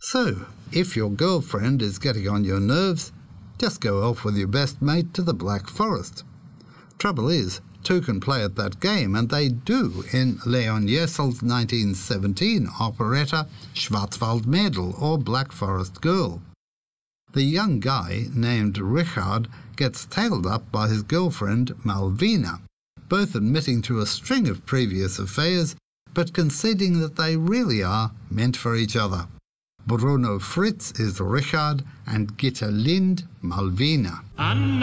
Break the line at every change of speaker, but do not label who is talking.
So, if your girlfriend is getting on your nerves, just go off with your best mate to the Black Forest. Trouble is, two can play at that game, and they do in Leon Jessel's 1917 operetta Schwarzwaldmädel, or Black Forest Girl. The young guy, named Richard, gets tailed up by his girlfriend Malvina, both admitting to a string of previous affairs, but conceding that they really are meant for each other. Bruno Fritz is Richard and Gitta Lind Malvina.